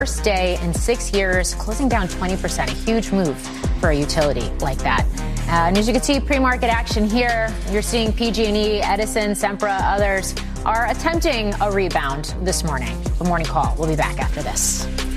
First day in 6 years, closing down 20%, a huge move for a utility like that. And as you can see, pre-market action here. You're seeing PG&E, Edison, Sempra, others are attempting a rebound this morning. The Morning Call. We'll be back after this.